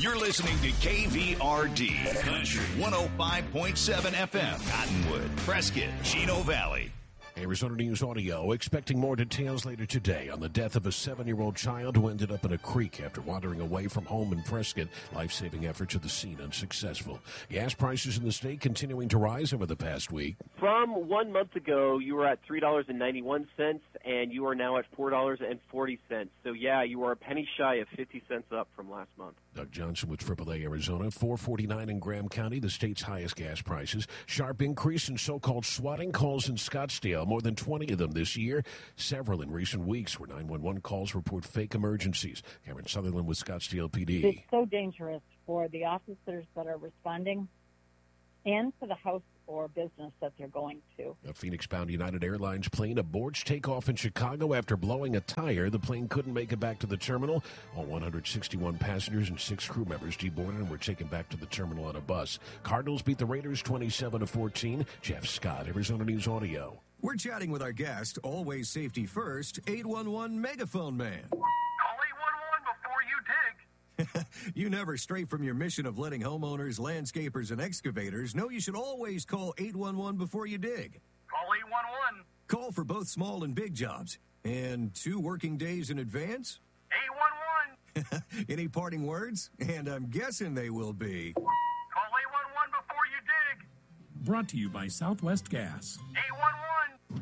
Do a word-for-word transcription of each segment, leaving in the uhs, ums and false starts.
You're listening to K V R D, Country one oh five point seven F M, Cottonwood, Prescott, Chino Valley. Arizona News Audio expecting more details later today on the death of a seven-year-old child who ended up in a creek after wandering away from home in Prescott. Life-saving efforts at the scene unsuccessful. Gas prices in the state continuing to rise over the past week. From one month ago, you were at three dollars and ninety-one cents, and you are now at four dollars and forty cents. So, yeah, you are a penny shy of fifty cents up from last month. Doug Johnson with triple A Arizona. four forty-nine in Graham County, the state's highest gas prices. Sharp increase in so-called swatting calls in Scottsdale. More than twenty of them this year. Several in recent weeks where nine one one calls report fake emergencies. Cameron Sutherland with Scottsdale P D. It's so dangerous for the officers that are responding and for the house or business that they're going to. A Phoenix-bound United Airlines plane aborts takeoff in Chicago after blowing a tire. The plane couldn't make it back to the terminal. All one hundred sixty-one passengers and six crew members deboarded and were taken back to the terminal on a bus. Cardinals beat the Raiders twenty-seven to fourteen. Jeff Scott, Arizona News Audio. We're chatting with our guest, always safety first, eight one one Megaphone Man. Call eight one one before you dig. You never stray from your mission of letting homeowners, landscapers, and excavators know you should always call eight one one before you dig. Call eight one one. Call for both small and big jobs. And two working days in advance? eight one one. Any parting words? And I'm guessing they will be... Call eight one one before you dig. Brought to you by Southwest Gas. eight one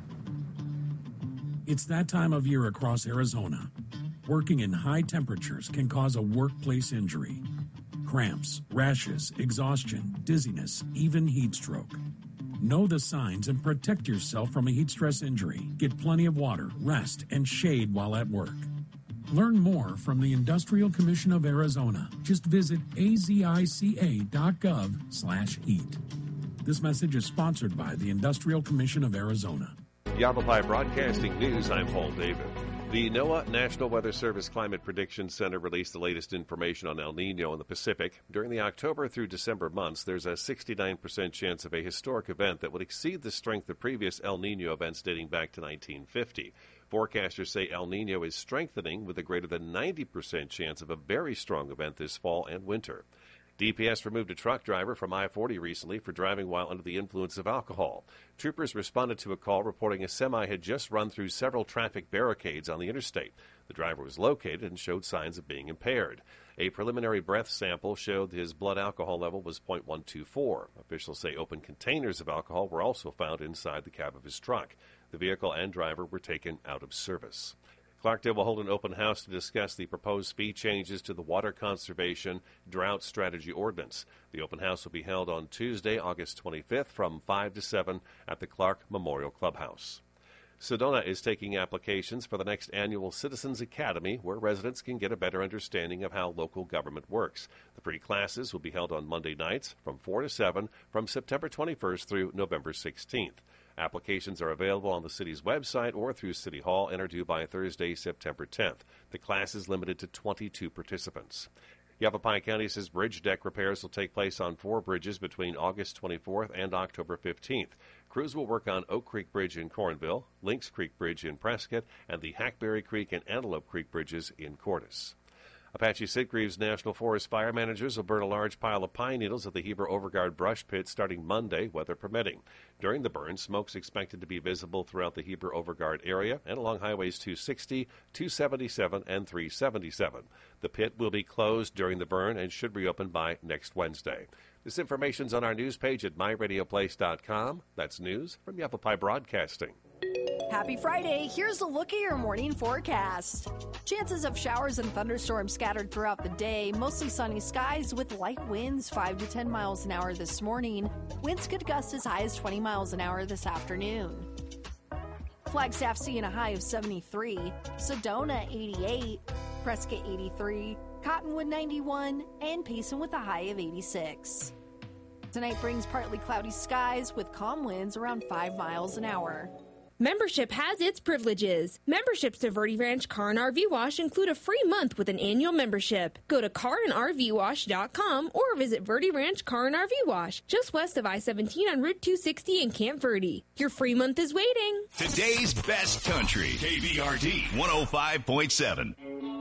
one. It's that time of year across Arizona. Working in high temperatures can cause a workplace injury. Cramps, rashes, exhaustion, dizziness, even heat stroke. Know the signs and protect yourself from a heat stress injury. Get plenty of water, rest, and shade while at work. Learn more from the Industrial Commission of Arizona. Just visit azica.gov slash heat. This message is sponsored by the Industrial Commission of Arizona. Yavapai Broadcasting News, I'm Paul David. The NOAA National Weather Service Climate Prediction Center released the latest information on El Nino in the Pacific. During the October through December months, there's a sixty-nine percent chance of a historic event that would exceed the strength of previous El Nino events dating back to nineteen fifty. Forecasters say El Nino is strengthening with a greater than ninety percent chance of a very strong event this fall and winter. D P S removed a truck driver from I forty recently for driving while under the influence of alcohol. Troopers responded to a call reporting a semi had just run through several traffic barricades on the interstate. The driver was located and showed signs of being impaired. A preliminary breath sample showed his blood alcohol level was point one two four. Officials say open containers of alcohol were also found inside the cab of his truck. The vehicle and driver were taken out of service. Clarkdale will hold an open house to discuss the proposed fee changes to the Water Conservation Drought Strategy Ordinance. The open house will be held on Tuesday, August twenty-fifth from five to seven at the Clark Memorial Clubhouse. Sedona is taking applications for the next annual Citizens Academy, where residents can get a better understanding of how local government works. The pre-classes will be held on Monday nights from four to seven from September twenty-first through November sixteenth. Applications are available on the city's website or through City Hall and are due by Thursday, September tenth. The class is limited to twenty-two participants. Yavapai County says bridge deck repairs will take place on four bridges between August twenty-fourth and October fifteenth. Crews will work on Oak Creek Bridge in Cornville, Lynx Creek Bridge in Prescott, and the Hackberry Creek and Antelope Creek bridges in Cordis. Apache Sitgreaves National Forest fire managers will burn a large pile of pine needles at the Heber Overguard brush pit starting Monday, weather permitting. During the burn, smoke's expected to be visible throughout the Heber Overguard area and along highways two sixty, two seventy-seven, and three seventy-seven. The pit will be closed during the burn and should reopen by next Wednesday. This information's on our news page at my radio place dot com. That's news from Yavapai Broadcasting. Happy Friday. Here's a look at your morning forecast. Chances of showers and thunderstorms scattered throughout the day. Mostly sunny skies with light winds five to ten miles an hour this morning. Winds could gust as high as twenty miles an hour this afternoon. Flagstaff seeing a high of seventy-three. Sedona eighty-eight. Prescott eighty-three. Cottonwood ninety-one. And Payson with a high of eighty-six. Tonight brings partly cloudy skies with calm winds around five miles an hour. Membership has its privileges. Memberships to Verde Ranch Car and R V Wash include a free month with an annual membership. Go to car and r v wash dot com or visit Verde Ranch Car and R V Wash, just west of I seventeen on Route two sixty in Camp Verde. Your free month is waiting. Today's best country, K V R D one oh five point seven.